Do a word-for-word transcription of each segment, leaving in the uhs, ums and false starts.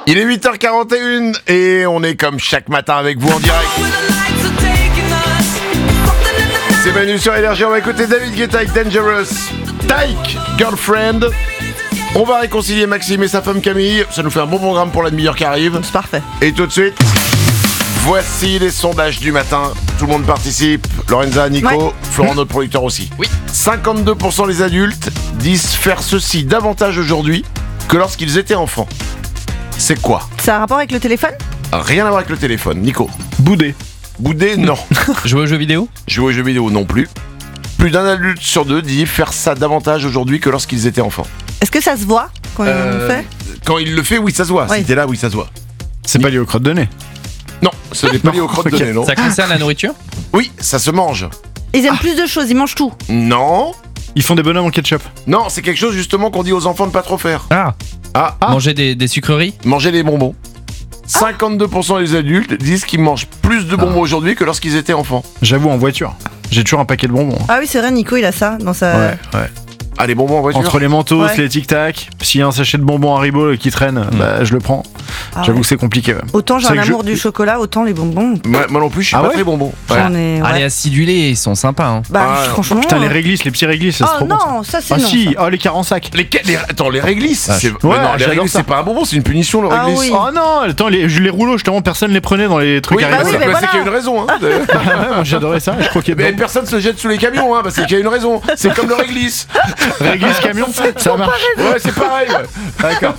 Il est huit heures quarante et une et on est comme chaque matin avec vous en direct. C'est Manu sur Énergie, on va écouter David Guetta avec Dangerous. Tyke, Girlfriend. On va réconcilier Maxime et sa femme Camille. Ça nous fait un bon programme pour la demi-heure qui arrive. C'est parfait. Et tout de suite, voici les sondages du matin. Tout le monde participe. Lorenza, Nico, ouais. Florent, notre producteur aussi. Oui. cinquante-deux pour cent des adultes disent faire ceci davantage aujourd'hui que lorsqu'ils étaient enfants. C'est quoi ? Ça a un rapport avec le téléphone ? Rien à voir avec le téléphone. Nico ? Bouder. Bouder, non. Jouer aux jeux vidéo ? Jouer aux jeux vidéo, non plus. Plus d'un adulte sur deux dit faire ça davantage aujourd'hui que lorsqu'ils étaient enfants. Est-ce que ça se voit quand Euh, on le fait ? Quand il le fait, oui, ça se voit. Oui. Si t'es là, oui, ça se voit. C'est pas lié aux crottes de nez. Non, ce n'est pas lié aux crottes de nez, non. Ça concerne la nourriture ? Oui, ça se mange. Ils aiment plus de choses, ils mangent tout. Non. Ils font des bonhommes en ketchup. Non, c'est quelque chose justement qu'on dit aux enfants de pas trop faire. Ah, Ah, Ah. Manger des, des sucreries ? manger les bonbons. cinquante-deux pour cent des adultes disent qu'ils mangent plus de bonbons aujourd'hui que lorsqu'ils étaient enfants. J'avoue, en voiture. J'ai toujours un paquet de bonbons. Ah oui, c'est vrai, Nico, il a ça dans sa... Ouais, ouais. Ah, les bonbons en voiture. Entre les mentos, Ouais. les tic-tac, s'il y a un sachet de bonbons Haribo qui traîne, bah je le prends. Ah J'avoue ouais. que c'est compliqué. Ouais. Autant j'ai C'est un que amour je- du chocolat, autant les bonbons. Moi, moi non plus, je suis Ah pas ouais très bonbon. Ouais. J'en ai... Ah, ouais. les acidulés, ils sont sympas. Hein. Bah Ah, franchement... Putain, les euh, réglisses, les petits réglisses, c'est Oh trop bon. non, ça c'est Ah non. si, ça. oh les carrés en sac. Les, les, attends, les réglisses, Ah, c'est... ouais, mais non, les j'adore réglisses, ça. c'est pas un bonbon, c'est une punition, le Ah réglisse. oui. Oh non, attends, les, les rouleaux, justement, personne les prenait dans les trucs Oui, à bah oui, c'est réglisses. mais parce voilà. qu'il y a une raison. Hein. Ah ouais, moi j'adorais ça, je croquais Mais dedans. personne se jette sous les camions, hein, parce qu'il y a une raison. C'est comme le réglisse. Réglisse camion, ça marche. Ouais, c'est pareil. Ouais. D'accord.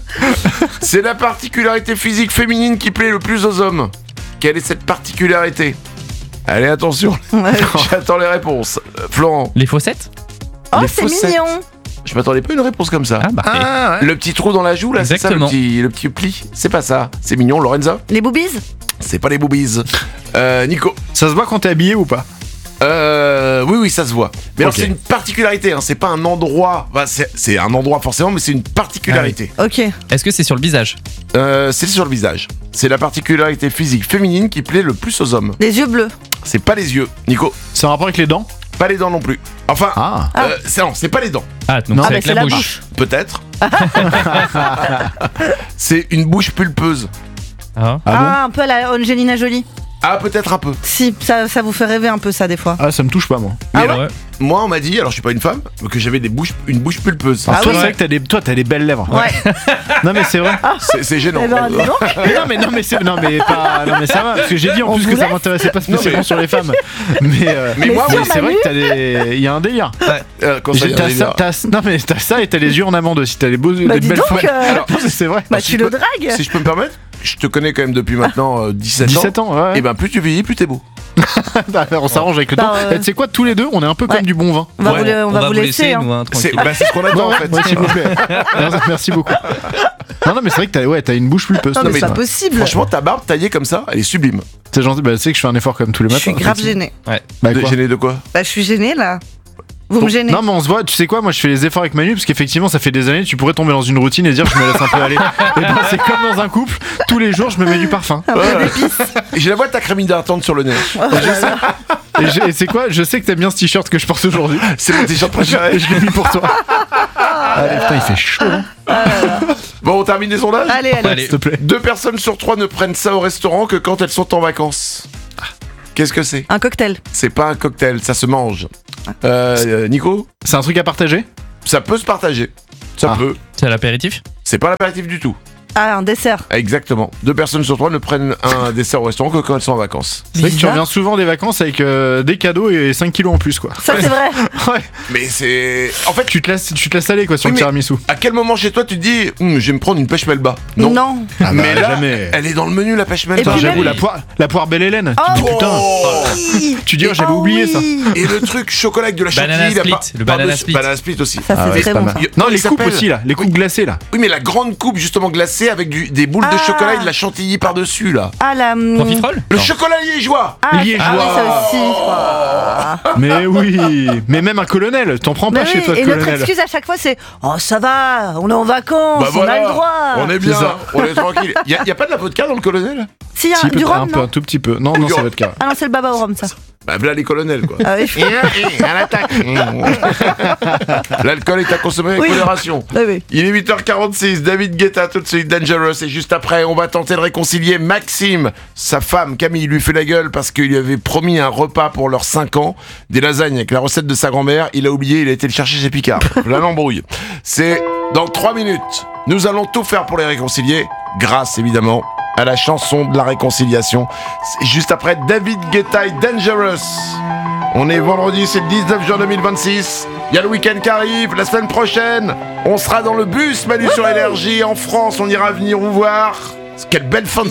C'est la particularité physique féminine qui plaît le plus aux hommes. Quelle est cette particularité ? Allez, attention, Ouais. j'attends les réponses. Euh, Florent, Les fossettes ? Oh, les c'est fossettes. mignon. Je m'attendais pas à une réponse comme ça. Ah bah. Ah ouais. Le petit trou dans la joue, là, c'est ça, le Exactement. petit, le petit pli. C'est pas ça. C'est mignon, Lorenza. Les boobies ? C'est pas les boobies. Euh, Nico. Ça se voit quand t'es habillé ou pas? Euh, oui, oui, ça se voit. Mais alors, Ok. c'est une particularité, hein, c'est pas un endroit. Enfin, c'est, c'est un endroit forcément, mais c'est une particularité. Ok. Est-ce que c'est sur le visage ? Euh, c'est sur le visage. C'est la particularité physique féminine qui plaît le plus aux hommes. Les yeux bleus. C'est pas les yeux. Nico. C'est un rapport avec les dents? Pas les dents non plus. Enfin, Ah. Ah. euh, c'est, non, c'est pas les dents. Ah, donc Non. c'est Ah, avec bah, la c'est bouche. la bouche. Peut-être. C'est une bouche pulpeuse. Ah. Ah bon? Ah, un peu à la Angelina Jolie. Ah, peut-être un peu. Si, ça, ça vous fait rêver un peu ça des fois. Ah, ça me touche pas, moi. Mais Ah alors, moi, on m'a dit, alors je suis pas une femme, mais que j'avais des bouches, une bouche pulpeuse. Alors, Ah toi, oui. c'est vrai que t'as des, toi, t'as des belles lèvres. Ouais. Non, mais c'est vrai. C'est, c'est gênant. Eh ben, dis donc. Mais non, mais non, mais c'est, non, mais pas, non, mais ça va. Parce que j'ai dit en On plus vous que ça laisse m'intéressait pas spécialement Non, mais- sur les femmes. Mais, euh, Mais moi, Mais oui, sur c'est Manu. vrai que t'as des, il y a un délire. Euh, quand ça, J'ai- y a t'as un ça, délire. t'as- non, mais t'as ça et t'as les yeux en amande aussi. T'as des beaux, Bah des dis belles donc, femmes. euh, Alors, c'est vrai. bah si tu je le peux- dragues. Si je peux me permettre, je te connais quand même depuis maintenant euh, dix-sept ans. dix-sept ans, ouais. Et ben plus tu vieillis, plus t'es beau. Bah, on s'arrange avec le Bah, temps. euh, Eh, tu sais quoi, tous les deux, on est un peu Ouais. comme du bon vin. On va Ouais, vous, le- on va vous laisser. hein. nous, hein, C'est, tranquille. bah, c'est ce qu'on attend en fait. Ouais, s'il vous plaît. Non, merci beaucoup. Non, non, mais c'est vrai que t'as, ouais, t'as une bouche pulpeuse. Non, Non, mais mais c'est pas non. possible. Franchement, ta barbe taillée comme ça, elle est sublime. C'est gentil. Bah, tu sais que je fais un effort quand même tous les Je matins. suis grave effectivement. gênée. Bah, De- quoi Gêné de quoi ? Bah je suis gênée là. Vous me gênez. Non, mais on se voit, tu sais quoi, moi je fais les efforts avec Manu parce qu'effectivement ça fait des années, tu pourrais tomber dans une routine et dire je me laisse un peu aller. Et ben c'est comme dans un couple, tous les jours je me mets du parfum. Un peu d'épices. Et j'ai la voix de ta crème hydratante sur le nez. Et, je- et c'est quoi, je sais que t'aimes bien ce t-shirt que je porte aujourd'hui. C'est mon t-shirt préféré. Et je l'ai mis pour toi. Allez, putain, il fait chaud, hein, Bon, on termine les sondages ? Allez, allez. Allez. s'il te plaît. Deux personnes sur trois ne prennent ça au restaurant que quand elles sont en vacances. Qu'est-ce que c'est ? Un cocktail. C'est pas un cocktail, ça se mange. Euh, euh, Nico ? C'est un truc à partager? Ça peut se partager. Ça Ah. peut. C'est à l'apéritif ? C'est pas l'apéritif du tout. Ah, un dessert. Exactement. Deux personnes sur trois ne prennent un dessert au restaurant que quand elles sont en vacances. C'est vrai que tu Bizarre. reviens souvent des vacances avec euh, des cadeaux et cinq kilos en plus, quoi. Ça c'est vrai. Ouais. Mais c'est... En fait, Tu te laisses, tu te laisses aller, quoi, sur Oui, le mais- tiramisu. à quel moment chez toi tu te dis Hum, je vais me prendre une pêche melba? Non. Non. Ah bah, Mais là, jamais. elle est dans le menu la pêche Et melba. Putain, puis j'avoue, même- la poire, la poire belle Hélène. Oh, tu dis putain. oui. Tu dis, oh, j'avais Oh, oublié ça. oui. Et le truc chocolat avec de la Banana chantilly, split, la par- le banana par-dessus- split. Banana split aussi. Ça Ah c'est ouais, très pas bon. mal. Il- Non, comment les il coupes s'appelle aussi, là. Les coupes glacées, là. Oui, mais la grande coupe justement glacée avec du, des boules de Ah. chocolat et de la chantilly par-dessus là. Ah la. hum, Profiterole ? Le Non. chocolat liégeois. Ah, Liégeois. ah oui, ça aussi. Ah. Mais oui. Mais même un colonel. T'en prends pas Mais chez oui, toi, et notre colonel. excuse à chaque fois c'est oh ça va, on est en vacances, Bah on voilà, a le droit. on est bien, C'est ça. on est tranquille. Y a, y a pas de la vodka dans le colonel? Si, y a Si, du peut-être rhum un peu, non un tout petit peu. Non, non, Du ça rhum. va être carré. Ah non, c'est le baba au rhum ça. Bah voilà les colonels quoi. Ah oui, je- Et un, et un attaque. L'alcool est à consommer avec Oui. modération. oui, oui. Il est huit heures quarante-six, David Guetta tout de suite, Dangerous, et juste après on va tenter de réconcilier Maxime. Sa femme Camille lui fait la gueule parce qu'il lui avait promis un repas pour leurs cinq ans, des lasagnes avec la recette de sa grand-mère, il a oublié, il a été le chercher chez Picard. Là l'embrouille. C'est dans trois minutes, nous allons tout faire pour les réconcilier, grâce évidemment à la chanson de la réconciliation. C'est juste après David Guetta et Dangerous. On est vendredi, c'est le dix-neuf juin deux mille vingt-six. Il y a le week-end qui arrive. La semaine prochaine, on sera dans le bus Manu sur Énergie. En France, on ira venir vous voir. Quelle belle fin de